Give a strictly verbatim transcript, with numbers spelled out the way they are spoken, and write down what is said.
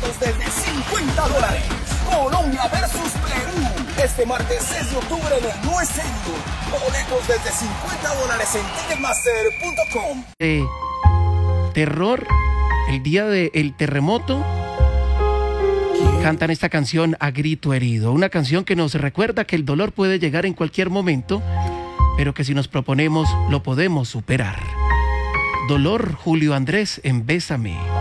boletos desde cincuenta dólares. Colombia versus Perú. Este martes seis de octubre en el No Es Serio. Boletos desde cincuenta dólares en ticketmaster punto com. Eh, terror, el día del terremoto, cantan esta canción a grito herido. Una canción que nos recuerda que el dolor puede llegar en cualquier momento, pero que si nos proponemos lo podemos superar. Dolor, Julio Andrés en Bésame.